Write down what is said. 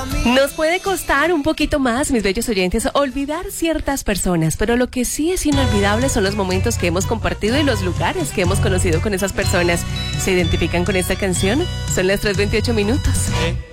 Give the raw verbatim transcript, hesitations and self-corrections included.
Nos puede costar un poquito más, mis bellos oyentes, olvidar ciertas personas, pero lo que sí es inolvidable son los momentos que hemos compartido y los lugares que hemos conocido con esas personas. ¿Se identifican con esta canción? Son las tres veintiocho minutos. Eh.